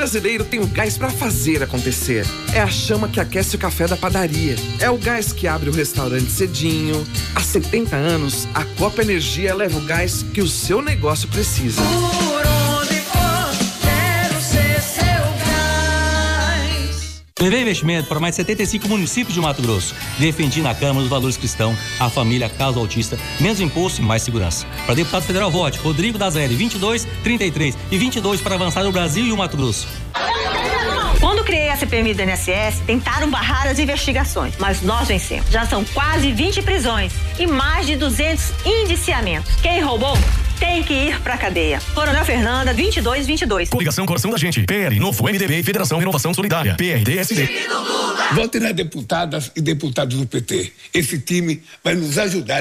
brasileiro tem o gás pra fazer acontecer. É a chama que aquece o café da padaria. É o gás que abre o restaurante cedinho. Há 70 anos, a Copa Energia leva o gás que o seu negócio precisa. Levei investimento para mais de 75 municípios de Mato Grosso. Defendi na Câmara os valores cristãos, a família, a causa autista, menos imposto e mais segurança. Para deputado federal, vote Rodrigo Dazelli, 22, 33 e 22 para avançar o Brasil e o Mato Grosso. Quando criei a CPMI do INSS, tentaram barrar as investigações, mas nós vencemos. Já são quase 20 prisões e mais de 200 indiciamentos. Quem roubou tem que ir pra cadeia. Coronel Fernanda, 2222. Coligação Coração da Gente. PL, Novo, MDB e Federação Renovação Solidária. PRDSD. Votem nas deputadas e deputados do PT. Esse time vai nos ajudar